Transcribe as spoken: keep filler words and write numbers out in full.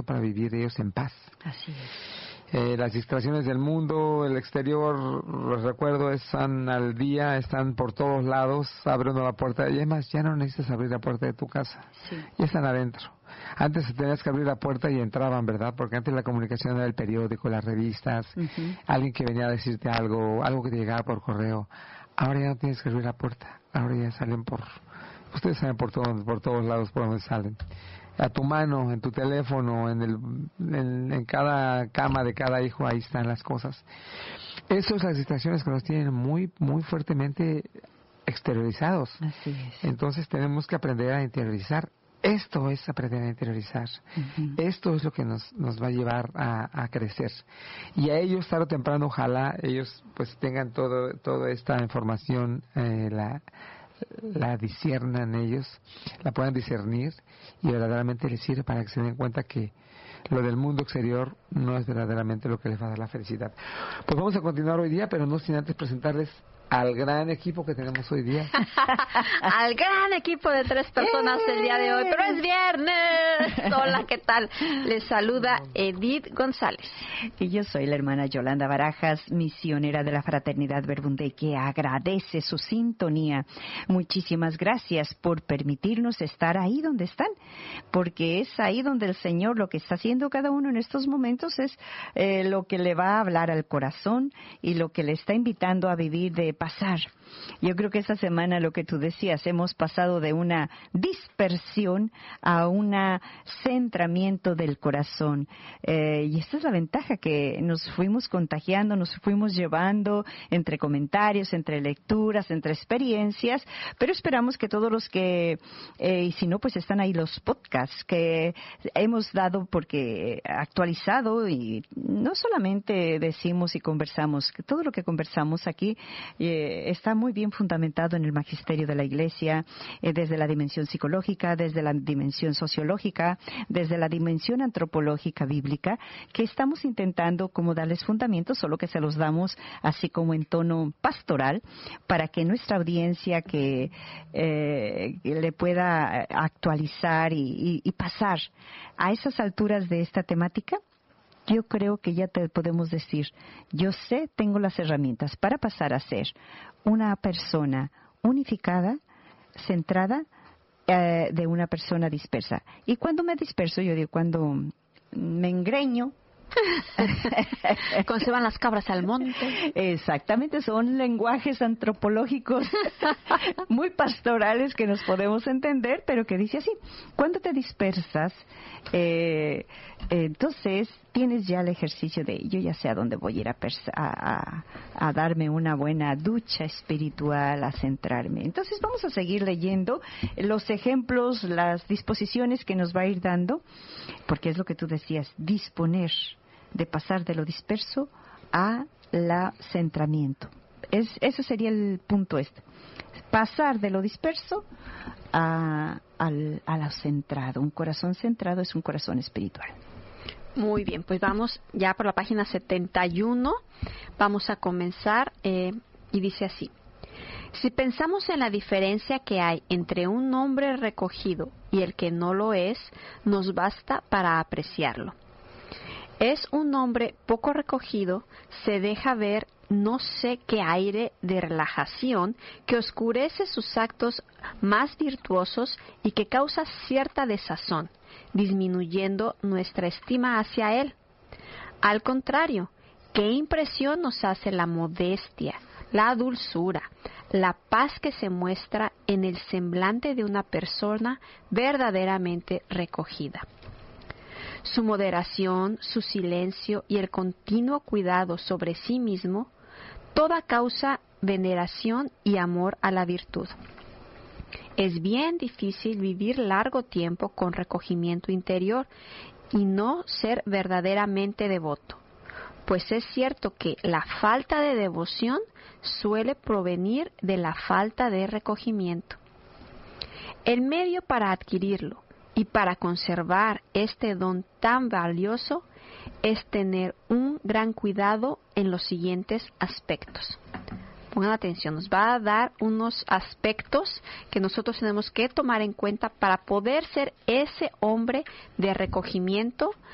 para vivir ellos en paz. Así es. Eh, las distracciones del mundo, el exterior, los recuerdos están al día, están por todos lados, abre uno la puerta y además ya no necesitas abrir la puerta de tu casa, Sí. ya están adentro. Antes tenías que abrir la puerta y entraban, ¿verdad? Porque antes la comunicación era el periódico, las revistas, Uh-huh. alguien que venía a decirte algo, algo que te llegaba por correo. Ahora ya no tienes que abrir la puerta, ahora ya salen por... Ustedes saben por todos, por todos lados por donde salen. A tu mano, en tu teléfono, en, el, en, en cada cama de cada hijo, ahí están las cosas. Esas son las distracciones que nos tienen muy, muy fuertemente exteriorizados. Así es. Entonces tenemos que aprender a interiorizar. Esto es aprender a interiorizar. Uh-huh. Esto es lo que nos, nos va a llevar a, a crecer. Y a ellos, tarde o temprano, ojalá ellos pues tengan todo, toda esta información, eh, la... la disciernan ellos, la puedan discernir y verdaderamente les sirve para que se den cuenta que lo del mundo exterior no es verdaderamente lo que les va a dar la felicidad. Pues vamos a continuar hoy día, pero no sin antes presentarles al gran equipo que tenemos hoy día. Al gran equipo de tres personas el día de hoy, pero es viernes. Hola, ¿qué tal? Les saluda Edith González. Y yo soy la hermana Yolanda Barajas, misionera de la Fraternidad Verbum, que agradece su sintonía. Muchísimas gracias por permitirnos estar ahí donde están, porque es ahí donde el Señor lo que está haciendo cada uno en estos momentos es eh, lo que le va a hablar al corazón y lo que le está invitando a vivir de pasar. Yo creo que esta semana, lo que tú decías, hemos pasado de una dispersión a un centramiento del corazón. Eh, y esta es la ventaja, que nos fuimos contagiando, nos fuimos llevando entre comentarios, entre lecturas, entre experiencias, pero esperamos que todos los que, eh, y si no, pues están ahí los podcasts que hemos dado, porque actualizado, y no solamente decimos y conversamos, que todo lo que conversamos aquí eh, está muy bien fundamentado en el magisterio de la Iglesia, eh, desde la dimensión psicológica, desde la dimensión sociológica, desde la dimensión antropológica bíblica, que estamos intentando como darles fundamentos, solo que se los damos así como en tono pastoral, para que nuestra audiencia que eh, le pueda actualizar y, y, y pasar a esas alturas de esta temática. Yo creo que ya te podemos decir, yo sé, tengo las herramientas para pasar a ser una persona unificada, centrada, eh, de una persona dispersa. Y cuando me disperso, yo digo, cuando me engreño, Cuando se van las cabras al monte. Exactamente, son lenguajes antropológicos muy pastorales que nos podemos entender, pero que dice así: cuando te dispersas, eh, entonces tienes ya el ejercicio de yo ya sé a dónde voy a ir a, persa- a, a, a darme una buena ducha espiritual, a centrarme. Entonces vamos a seguir leyendo los ejemplos, las disposiciones que nos va a ir dando, porque es lo que tú decías, disponer de pasar de lo disperso a la centramiento. Es, ese sería el punto este. Pasar de lo disperso a, al, a lo centrado. Un corazón centrado es un corazón espiritual. Muy bien, pues vamos ya por la página setenta y uno. Vamos a comenzar eh, y dice así: si pensamos en la diferencia que hay entre un hombre recogido y el que no lo es, nos basta para apreciarlo. Es un hombre poco recogido, se deja ver no sé qué aire de relajación que oscurece sus actos más virtuosos y que causa cierta desazón, disminuyendo nuestra estima hacia él. Al contrario, qué impresión nos hace la modestia, la dulzura, la paz que se muestra en el semblante de una persona verdaderamente recogida. Su moderación, su silencio y el continuo cuidado sobre sí mismo, toda causa veneración y amor a la virtud. Es bien difícil vivir largo tiempo con recogimiento interior y no ser verdaderamente devoto, pues es cierto que la falta de devoción suele provenir de la falta de recogimiento. El medio para adquirirlo y para conservar este don tan valioso es tener un gran cuidado en los siguientes aspectos. Pongan atención, nos va a dar unos aspectos que nosotros tenemos que tomar en cuenta para poder ser ese hombre de recogimiento